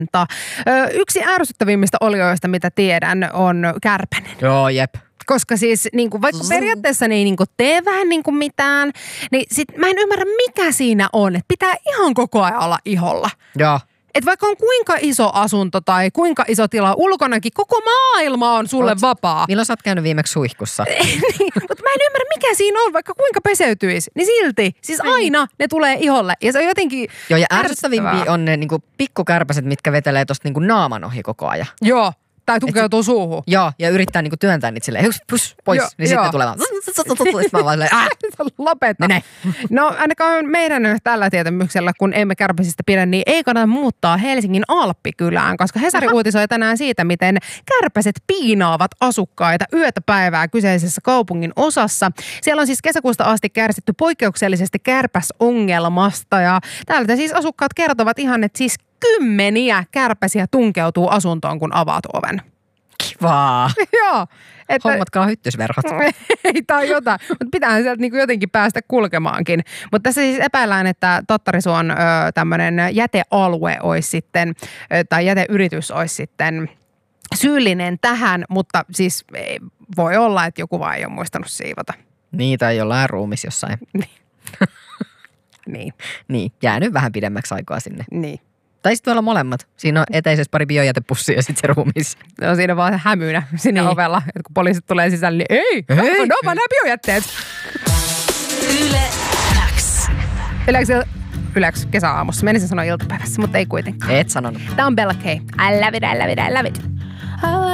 Yksi ärsyttävimmistä olioista, mitä tiedän, on kärpänen. Joo, jep. Koska siis vaikka periaatteessa ne ei tee vähän mitään, niin sit mä en ymmärrä mikä siinä on. Että pitää ihan koko ajan olla iholla. Joo. Että vaikka on kuinka iso asunto tai kuinka iso tila ulkonakin, koko maailma on sulle vapaa. Milloin sä oot käynyt viimeksi suihkussa? Niin, mutta mä en ymmärrä mikä siinä on, vaikka kuinka peseytyisi. Niin silti, siis aina ne tulee iholle. Ja se on jotenkin Joo, ja ärsyttävimpia on ne pikkukärpäset, mitkä vetelee tosta naaman ohi koko ajan. Joo. Tai tukeutuu suuhun. Joo, ja yrittää työntää niitä silleen, pois, joo, niin sitten tulee vaan, mä vaan silleen, lopeta. No ainakaan meidän tällä tietämyksellä, kun emme kärpäsistä pidä, niin ei kannata muuttaa Helsingin Alppikylään, koska Hesari uutisoi tänään siitä, miten kärpäset piinaavat asukkaita yötä päivää kyseisessä kaupungin osassa. Siellä on siis kesäkuusta asti kärsitty poikkeuksellisesti kärpäsongelmasta, ja täältä siis asukkaat kertovat ihan, että siis kymmeniä kärpäsiä tunkeutuu asuntoon, kun avaat oven. Kivaa. Joo. Että hommatkaa hyttysverhot. Ei tai jotain, mutta pitäähän sieltä jotenkin päästä kulkemaankin. Mutta tässä siis epäillään, että Tottarisuon tämmöinen jätealue olisi sitten, tai jäteyritys olisi sitten syyllinen tähän, mutta siis voi olla, että joku vaan ei ole muistanut siivota. Niin, tai jollain ruumis jossain. Niin. Niin, jäänyt vähän pidemmäksi aikaa sinne. Niin. Tai sitten voi olla molemmat. Siinä on eteisessä pari biojätepussia ja sitten se ruumis. No siinä vaan hämynä sinne ovella. Että kun poliisit tulee sisälle, niin ei. No vaan nämä biojätteet. Yleäks kesäaamussa. Menisin sanoa iltapäivässä, mutta ei kuitenkaan. Et sanonut. Tämä on Bella K. I love it, I love it, I love it.